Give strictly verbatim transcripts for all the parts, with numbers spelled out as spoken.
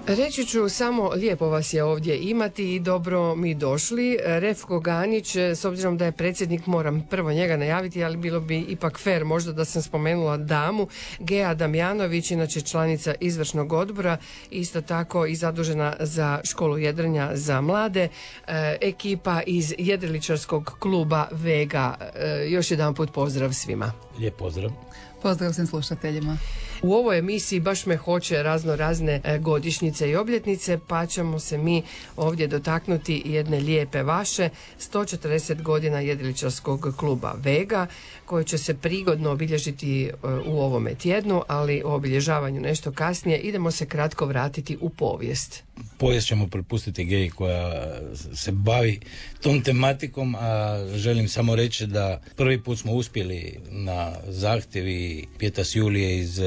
Reći ću samo, lijepo vas je ovdje imati i dobro mi došli. Refko Ganić, s obzirom da je predsjednik, moram prvo njega najaviti, ali bilo bi ipak fair možda da sam spomenula damu. Gea Damjanović, inače članica izvršnog odbora, isto tako i zadužena za školu jedrenja za mlade. E, ekipa iz jedriličarskog kluba Vega. E, još jedan put pozdrav svima. Lijep pozdrav. Pozdrav svim slušateljima. U ovoj emisiji baš me hoće razno razne godišnjice i obljetnice, pa ćemo se mi ovdje dotaknuti jedne lijepe vaše, sto četrdeset godina jedriličarskog kluba Vega, koji će se prigodno obilježiti u ovome tjednu, ali o obilježavanju nešto kasnije. Idemo se kratko vratiti u povijest. Povijest ćemo prepustiti Geji koja se bavi tom tematikom, a želim samo reći da prvi put smo uspjeli na zahtjevi Pjetas Julije iz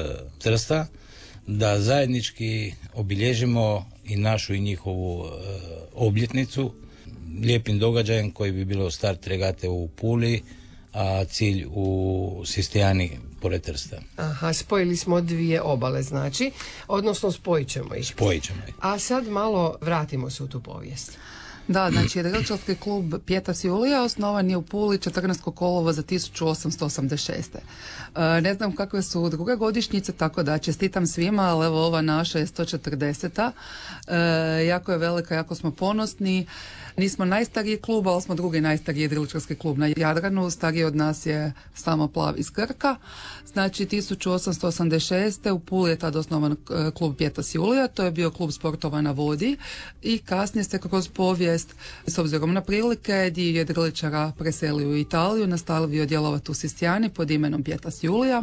Trsta da zajednički obilježimo i našu i njihovu uh, obljetnicu lijepim događajem koji bi bilo start regate u Puli, a cilj u Sistijani pored Trsta. Aha, spojili smo dvije obale, znači, odnosno spojit ćemo ih. Spojit ćemo ih. A sad malo vratimo se u tu povijest. Da, znači jedriličarski klub Pjetas Julija osnovan je u Puli četrnaestog kolovoza tisuću osamsto osamdeset šeste. E, ne znam kakve su druge godišnjice, tako da čestitam svima, ali evo ova naša je sto četrdeseta. E, jako je velika, jako smo ponosni. Nismo najstariji klub, ali smo drugi najstariji jedriličarski klub na Jadranu. Stariji od nas je Samoplav iz Krka. Znači tisuću osamsto osamdeset šeste. u Puli je tad osnovan klub Pjetas Julija. To je bio klub sportova na vodi i kasnije se kroz povijest, s obzirom na prilike, dio jedriličara preselio u Italiju, nastavio djelovati u Sistijani pod imenom Pjetas Julija.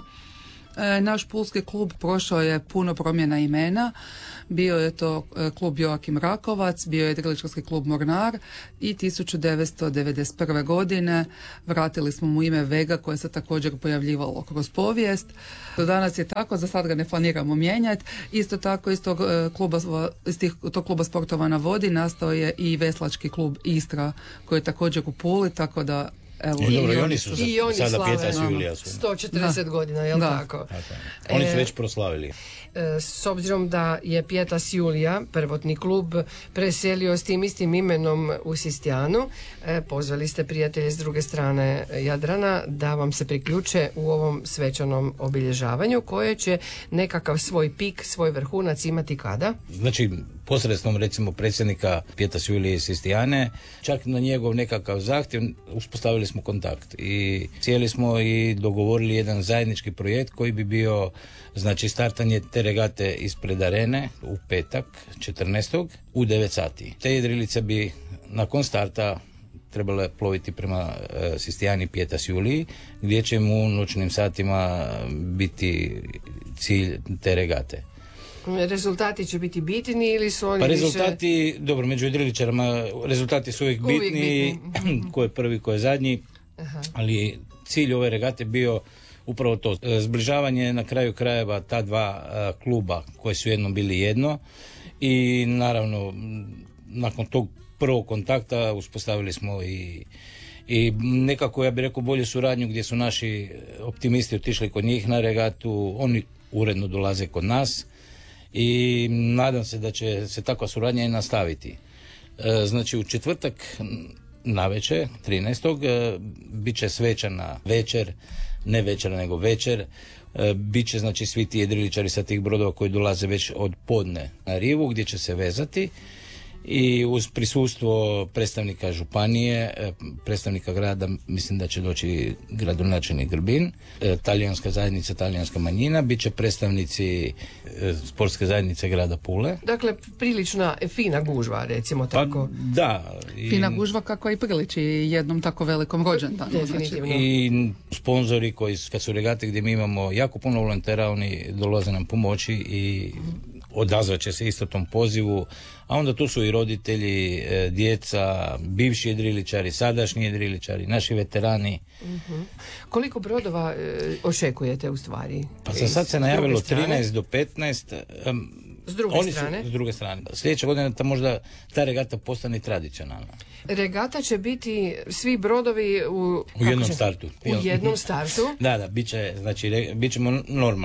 E, naš pulski klub prošao je puno promjena imena. Bio je to klub Joakim Rakovac, bio je jedriličarski klub Mornar i tisuću devetsto devedeset prve. godine vratili smo mu ime Vega koje se također pojavljivalo kroz povijest. Do danas je tako, za sad ga ne planiramo mijenjati. Isto tako iz tog kluba, iz tih, tog kluba sportova na vodi nastao je i veslački klub Istra koji je također u Puli, tako da evo, I, i, dobro, i oni su i oni sada slave, Pjetas Julija su. sto četrdeset Da. godina, jel Da. tako? Tako. Oni su E, već proslavili. S obzirom da je Pjetas Julija, prvotni klub, preselio s tim istim imenom u Sistijanu, pozvali ste prijatelje s druge strane Jadrana da vam se priključe u ovom svečanom obilježavanju koje će nekakav svoj pik, svoj vrhunac imati kada? Znači, posredstvom recimo predsjednika Pjetas Julije iz Sistijane, čak na njegov nekakav zahtjev uspostavili smo kontakt i cijeli smo i dogovorili jedan zajednički projekt koji bi bio, znači, startanje te regate ispred arene u petak četrnaestog u devet sati. Te jedrilice bi nakon starta trebale ploviti prema e, Sistijani Pjetas Juliji, gdje će mu u noćnim satima biti cilj te regate. Rezultati će biti bitni ili su oni Pa više... rezultati, dobro, među jedriličarima rezultati su uvijek Uvijek bitni, bitni. ko je prvi, ko je zadnji, Aha. ali cilj ove regate bio upravo to, zbližavanje na kraju krajeva ta dva uh, kluba koji su jednom bili jedno i naravno nakon tog prvog kontakta uspostavili smo i i nekako, ja bih rekao, bolju suradnju gdje su naši optimisti otišli kod njih na regatu, oni uredno dolaze kod nas i nadam se da će se takva suradnja i nastaviti. E, znači u četvrtak navečer, trinaestog E, bit će svečana večer, ne večer nego večer, e, bit će znači svi ti jedriličari sa tih brodova koji dolaze već od podne na rivu gdje će se vezati i uz prisustvo predstavnika županije, predstavnika grada, mislim da će doći gradonačelnik Grbin, talijanska zajednica, talijanska manjina, bit će predstavnici sportske zajednice grada Pule. Dakle, prilična fina gužva, recimo tako. Pa da. I, fina gužva kako i priliči jednom tako velikom rođendanu. Definitivno. Znači. I sponzori koji, kad su regate gdje mi imamo jako puno volontera, oni dolaze nam pomoći i odazvat će se isto tom pozivu, a onda tu su i roditelji, e, djeca, bivši jedriličari, sadašnji jedriličari, naši veterani. Uh-huh. Koliko brodova e, očekujete u stvari? Pa za sad se najavilo trinaest do petnaest. Um, S druge oni strane? Su, s druge strane. Sljedeća godina ta možda ta regata postane tradicionalna. Regata će biti svi brodovi u... U jednom će? startu. U jednom startu? Da, da, bit će, znači, re, bit ćemo normalno.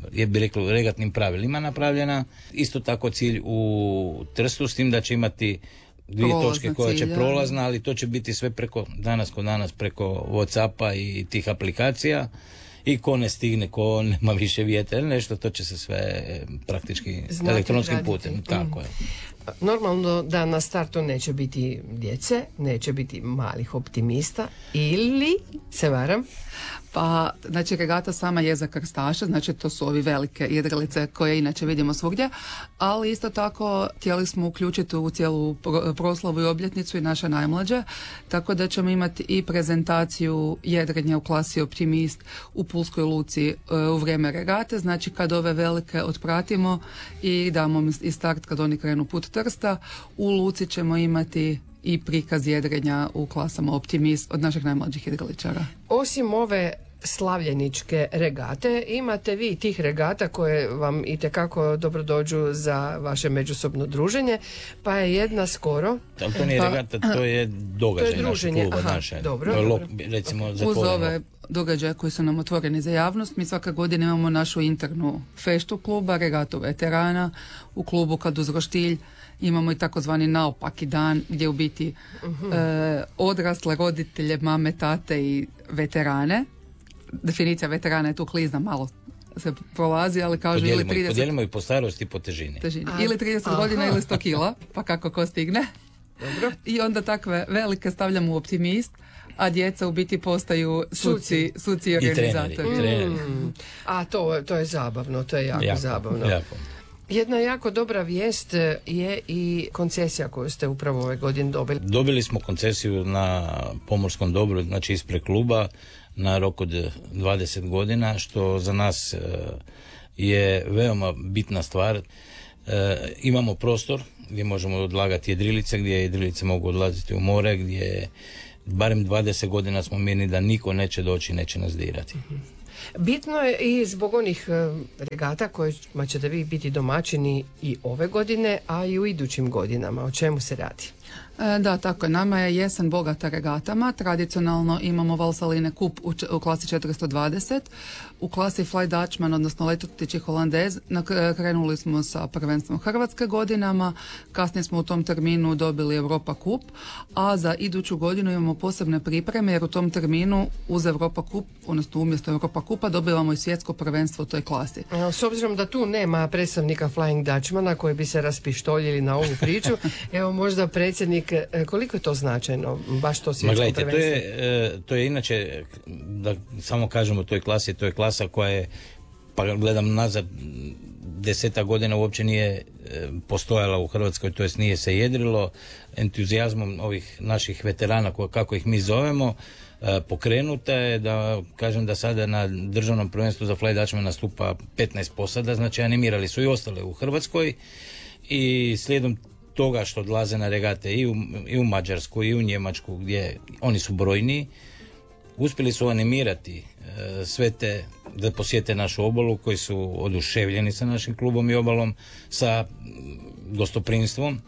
je bi reklo regatnim pravilima napravljena. Isto tako cilj u Trstu, s tim da će imati dvije Prolazna točke koja će cilja. prolazna, ali to će biti sve preko danas kod danas preko Whatsappa i tih aplikacija. I ko ne stigne, ko nema više vjetra ili nešto, to će se sve praktički Znate elektronskim raditi. putem. Tako je. Normalno da na startu neće biti djece, neće biti malih optimista, ili se varam? Pa, znači, regata sama je za krstaše, znači to su ovi velike jedrilice koje inače vidimo svugdje, ali isto tako htjeli smo uključiti u cijelu pro- proslavu i obljetnicu i naše najmlađe, tako da ćemo imati i prezentaciju jedrenja u klasi Optimist u Pulskoj luci e, u vrijeme regate, znači kad ove velike otpratimo i damo im i start kad oni krenu put Trsta, u luci ćemo imati i prikaz jedrenja u klasama Optimist od naših najmlađih jedriličara. Osim ove slavljeničke regate, imate vi tih regata koje vam itekako dobro dođu za vaše međusobno druženje, pa je jedna skoro. Ali to nije Pa- regata, to je događaj To je našeg druženje, kluba. aha, naše. dobro, To je dobro. lok- recimo, Uz zatvoreno. ove događaje koji su nam otvoreni za javnost, mi svaka godina imamo našu internu feštu kluba, regatu veterana. U klubu kad uz roštilj imamo i takozvani naopaki dan gdje u biti e, odrasle roditelje, mame, tate i veterane. Definicija veterana je tu klizna, malo se prolazi, ali kažu ili Podijelimo, ih- trideset podijelimo i po starosti i po težini. težini. A- Ili trideset aha. godina ili sto kila, pa kako ko stigne. Dobro. I onda takve velike stavljamo u Optimist, a djeca u biti postaju suci, suci i I treneri. organizatori. I treneri. Mm. A to, to je zabavno, to je jako, zabavno. jako. Jedna jako dobra vijest je i koncesija koju ste upravo ove godine dobili. Dobili smo koncesiju na pomorskom dobru, znači ispred kluba, na rok od dvadeset godina, što za nas e, je veoma bitna stvar. E, imamo prostor gdje možemo odlagati jedrilice, gdje jedrilice mogu odlaziti u more, gdje barem dvadeset godina smo mirni da niko neće doći i neće nas dirati. Bitno je i zbog onih e, regata kojima ćete vi biti domaćini i ove godine, a i u idućim godinama. O čemu se radi? E, Da, tako je. Nama je jesen bogata regatama. Tradicionalno imamo Valsaline kup u, č- u klasi četiristo dvadeset. U klasi Fly Dutchman, odnosno letotići Holandez, nak- krenuli smo sa prvenstvom Hrvatske godinama. Kasnije smo u tom terminu dobili Europa kup, a za iduću godinu imamo posebne pripreme jer u tom terminu uz Europa kup, odnosno umjesto Europa kupa, dobivamo i svjetsko prvenstvo u toj klasi. E, S obzirom da tu nema predstavnika Flying Dutchmana koji bi se raspištoljili na ovu priču, evo možda predsjednik, e, koliko je to značajno, baš to Ma svjetsko gledajte, to prvenstvo? je, e, to je inače, da samo kažemo o toj klasi, to je klasa koja je, pa gledam nazad, deseta godina uopće nije e, postojala u Hrvatskoj, to jest nije se jedrilo, entuzijazmom ovih naših veterana, ko- kako ih mi zovemo, e, pokrenuta je, da kažem da sada na državnom prvenstvu za Fly Dutchman nastupa petnaest posada, znači animirali su i ostale u Hrvatskoj i slijedom toga što odlaze na regate i u, i u Mađarsku i u Njemačku gdje oni su brojniji, uspjeli su animirati e, sve te da posjete našu obalu koji su oduševljeni sa našim klubom i obalom, sa mm, gostoprimstvom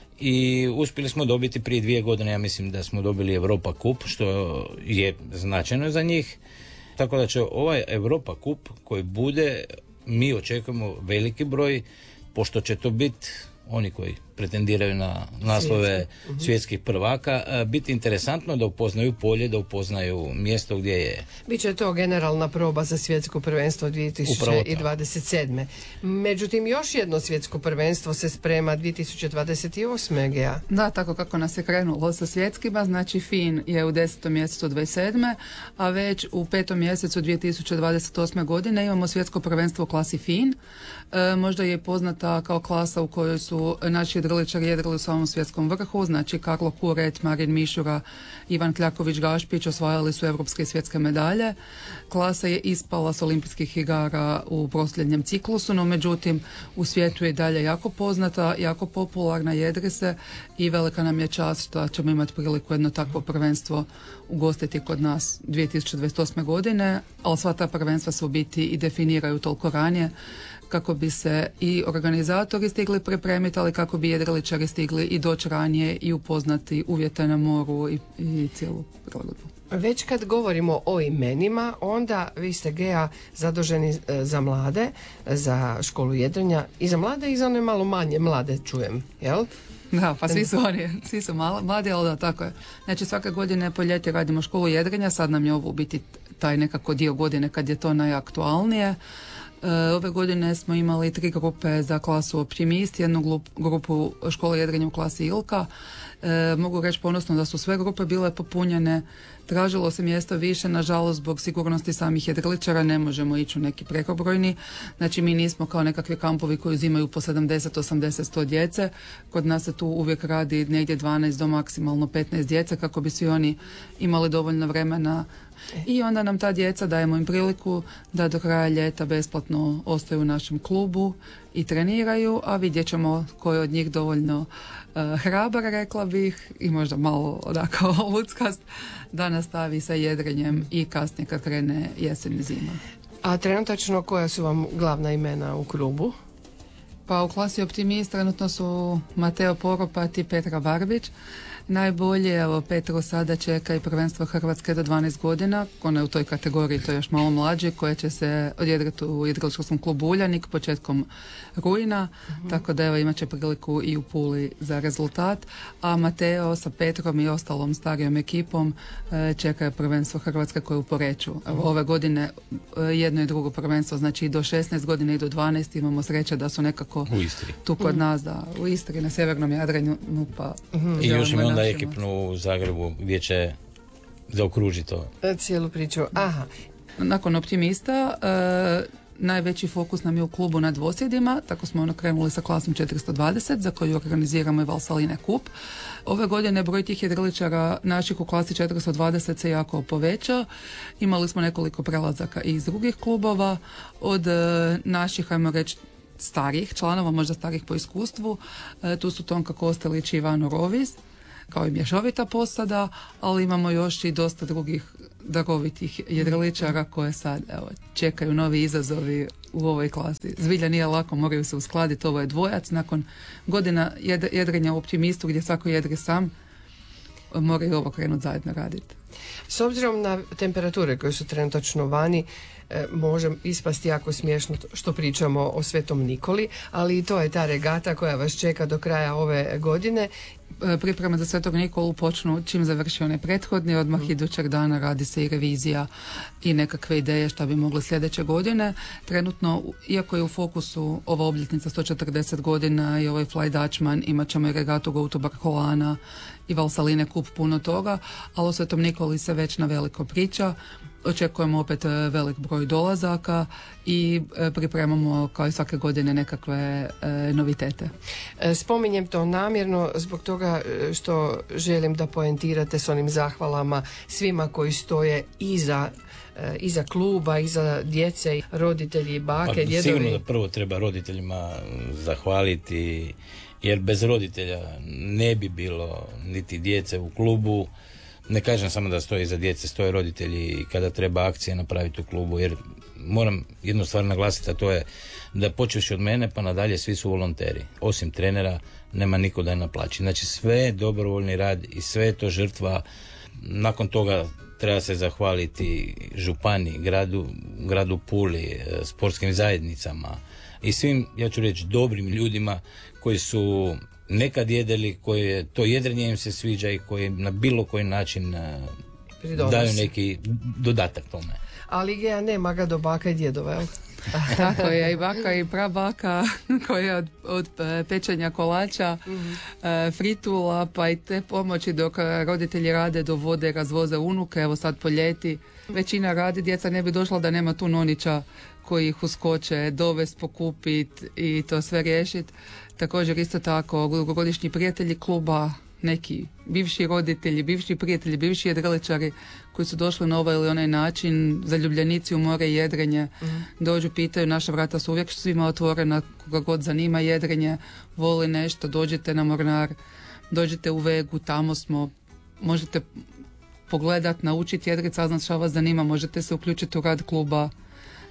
i uspjeli smo dobiti prije dvije godine, ja mislim da smo dobili Europa kup, što je značajno za njih, tako da će ovaj Europa kup koji bude, mi očekujemo veliki broj, pošto će to biti oni koji pretendiraju na naslove Svjetski. svjetskih prvaka, a, biti interesantno da upoznaju polje, da upoznaju mjesto gdje je. Biće to generalna proba za svjetsko prvenstvo dvije tisuće dvadeset sedme. Međutim, još jedno svjetsko prvenstvo se sprema dvije tisuće dvadeset osme. G A. Da, tako kako nas je krenulo sa svjetskima, znači Fin je u desetom mjesecu dvadeset sedme. a već u petom mjesecu dvije tisuće dvadeset osme. godine imamo svjetsko prvenstvo u klasi Fin. E, možda je poznata kao klasa u kojoj su naši jedriličari jedrili u samom svjetskom vrhu, znači Karlo Kuret, Marin Mišura, Ivan Kljaković-Gašpić osvajali su europske i svjetske medalje. Klasa je ispala s olimpijskih igara u posljednjem ciklusu, no međutim u svijetu je dalje jako poznata, jako popularna, jedri se i velika nam je čast da ćemo imati priliku jedno takvo prvenstvo ugostiti kod nas dvije tisuće dvadeset osme. godine, ali sva ta prvenstva se u biti i definiraju toliko ranije kako bi se i organizatori stigli pripremiti, ali kako bi jedriličari stigli i doći ranije i upoznati uvjete na moru i, i cijelu prilagodbu. Već kad govorimo o imenima, onda vi ste Gea zaduženi za mlade, za školu jedrenja i za mlade i za one malo manje mlade, čujem, jel? Da, pa svi su oni, svi su malo, mladi, ali da, tako je. Znači svake godine po ljeti radimo školu jedrenja, sad nam je ovo u biti taj nekako dio godine kad je to najaktualnije. E, ove godine smo imali tri grupe za klasu Optimist, jednu glup, grupu škole jedrenja u klasi Ilka. E, mogu reći ponosno da su sve grupe bile popunjene, tražilo se mjesto više, nažalost zbog sigurnosti samih jedriličara ne možemo ići u neki prekobrojni, znači mi nismo kao nekakvi kampovi koji uzimaju po sedamdeset, osamdeset, sto djece, kod nas se tu uvijek radi negdje dvanaest do maksimalno petnaest djece kako bi svi oni imali dovoljno vremena i onda nam ta djeca dajemo im priliku da do kraja ljeta besplatno ostaju u našem klubu i treniraju, a vidjet ćemo ko je od njih dovoljno uh, hrabar, rekla bih, i možda malo onako luckast, da nastavi sa jedrenjem i kasnije kad krene jesen i zima. A trenutačno koja su vam glavna imena u klubu? Pa u klasi Optimist trenutno su Mateo Poropat i Petra Barbić. Najbolje, evo, Petru sada čeka i prvenstvo Hrvatske do dvanaest godina, ona je u toj kategoriji, to je još malo mlađe, koje će se odjedrati u jedriličarskom klubu Uljanik početkom rujna, uh-huh. tako da evo imat će priliku i u Puli za rezultat, a Mateo sa Petrom i ostalom starijom ekipom čeka prvenstvo Hrvatske koje je u Poreču. Evo, ove godine jedno i drugo prvenstvo, znači i do šesnaest godina i do dvanaest imamo sreće da su nekako u Istri. Tu kod uh-huh. nas, da, u Istri, na sjevernom Jadranu, pa uh-huh. i još ima onda ekipnu u Zagrebu gdje će zaokružiti to. Cijelu priču. Aha. Nakon Optimista e, najveći fokus nam je u klubu na dvosjedima, tako smo ono krenuli sa klasom četiristo dvadeset za koju organiziramo i Valsaline kup. Ove godine broj tih jedriličara naših u klasi četiristo dvadeset se jako povećao. Imali smo nekoliko prelazaka iz drugih klubova. Od e, naših, ajmo reći, starih članova, možda starih po iskustvu, e, tu su Tonka Kostelić i Ivano Roviz, kao i mješovita posada, ali imamo još i dosta drugih darovitih jedriličara koje sad evo, čekaju novi izazovi u ovoj klasi. Zbilja nije lako, moraju se uskladiti, ovo je dvojac, nakon godina jed, jedrenja u Optimistu gdje svako jedre sam, moraju ovo krenuti zajedno raditi. S obzirom na temperature koje su trenutačno vani, e, može ispasti jako smiješno što pričamo o Svetom Nikoli, ali i to je ta regata koja vas čeka do kraja ove godine. Pripreme za Svetog Nikolu počnu čim završi onaj prethodni, odmah mm. idućeg dana radi se i revizija i nekakve ideje šta bi mogli sljedeće godine. Trenutno, iako je u fokusu ova obljetnica sto četrdeset godina i ovaj Fly Dutchman, imat ćemo i regatu Go to Barcolana i Valsaline kup, puno toga, ali o Svetom Nikoli se već na veliko priča. Očekujemo opet velik broj dolazaka i pripremamo kao i svake godine nekakve e, novitete. Spominjem to namjerno zbog toga što želim da poentirate s onim zahvalama svima koji stoje iza iza kluba, iza djece, roditelji, bake, pa, djedovi. Sigurno da prvo treba roditeljima zahvaliti, jer bez roditelja ne bi bilo niti djece u klubu. Ne kažem samo da stoji za djece, stoje roditelji i kada treba akcije napraviti u klubu, jer moram jednu stvar naglasiti, a to je da počevši od mene pa nadalje svi su volonteri. Osim trenera nema niko da je naplaći. Znači sve je dobrovoljni rad i sve je to žrtva. Nakon toga treba se zahvaliti župani, gradu, gradu Puli, sportskim zajednicama i svim, ja ću reći, dobrim ljudima koji su nekad jedeli, koje to jedrenje im se sviđa i koji na bilo koji način Pridonosi. Daju neki dodatak tome. Ali Gea nema ga do baka i djedova, jel? Tako je, i baka i prabaka koja od, od pečenja kolača, mm-hmm. fritula, pa i te pomoći dok roditelji rade, dovode, razvoze unuke. Evo sad po ljeti većina radi, djeca ne bi došla da nema tu nonića koji ih uskoče, dovest, pokupit i to sve riješit. Također isto tako dugogodišnji prijatelji kluba, neki bivši roditelji, bivši prijatelji, bivši jedriličari koji su došli na ovaj ili onaj način, zaljubljenici u more i jedrenje, mm-hmm. dođu, pitaju, naša vrata su uvijek svima otvorena, koga god zanima jedrenje, voli nešto, dođite na Mornar, dođite u Vegu, tamo smo, možete pogledat, naučiti jedrit, saznat šta vas zanima, možete se uključiti u rad kluba.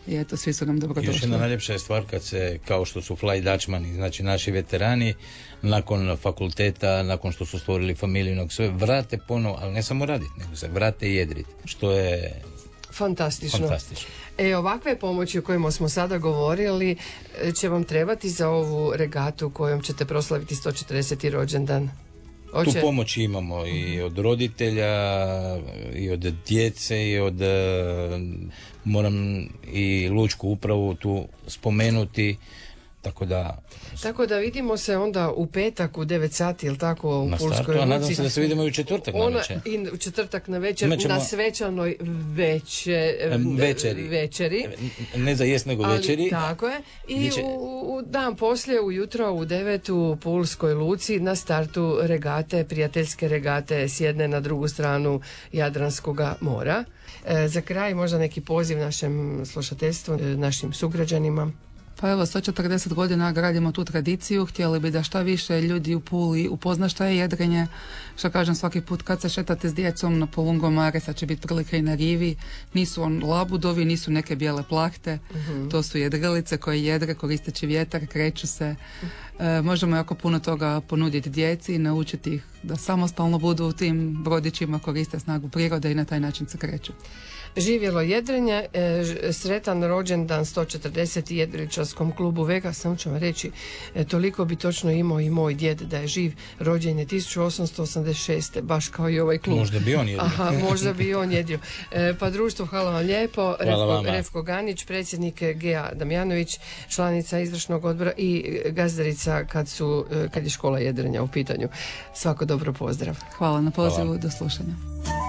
i eto, svi su nam dobrodošli. Još jedna najljepša je stvar kad se, kao što su Fly Dutchmani, znači naši veterani, nakon fakulteta, nakon što su stvorili familiju, sve vrate ponovo, ali ne samo raditi, nego se vrate i jedriti, što je fantastično. fantastično. E, ovakve pomoći o kojima smo sada govorili će vam trebati za ovu regatu kojom ćete proslaviti sto četrdeseti rođendan. Oće? Tu pomoć imamo i od roditelja, i od djece, i od, moram i lučku upravu tu spomenuti, tako da... Tako da vidimo se onda u petak u devet sati, ili tako, u na Pulskoj startu, a luci. nadam se da se vidimo i u četvrtak na Ona, večer. I u četvrtak na večer, Imaćemo... na svečanoj veće, večeri. večeri. Ne za jest, nego Ali, večeri. tako je. I Biće... u, u dan poslije, ujutro u devet u Pulskoj luci na startu regate, prijateljske regate s jedne na drugu stranu Jadranskog mora. E, za kraj možda neki poziv našem slušateljstvu, e, našim sugrađanima. Pa evo, sto četrdeset godina gradimo tu tradiciju, htjeli bi da šta više ljudi u Puli upozna šta je jedrenje, što kažem svaki put kad se šetate s djecom na Polungomare, sad će biti prilika i na rivi, nisu on labudovi, nisu neke bijele plahte, uh-huh. to su jedrilice koje jedre koristeći vjetar, kreću se, e, možemo jako puno toga ponuditi djeci i naučiti ih da samostalno budu u tim brodićima, koriste snagu prirode i na taj način se kreću. Živjelo jedrenje, e, sretan rođendan sto četrdeset jedriličarskom klubu Vega, samo ću vam reći, e, toliko bi točno imao i moj djed da je živ, rođen je tisuću osamsto osamdeset šeste baš kao i ovaj klub. Možda bi on jedio. Aha, možda bi on jedio. E, pa društvo, hvala vam lijepo. Hvala Refko, Refko Ganić, predsjednik Gea Damjanović, članica izvršnog odbora i gazdarica kad, su, kad je škola jedrenja u pitanju. Svako dobro, pozdrav. Hvala na pozivu, Hvala. Do slušanja.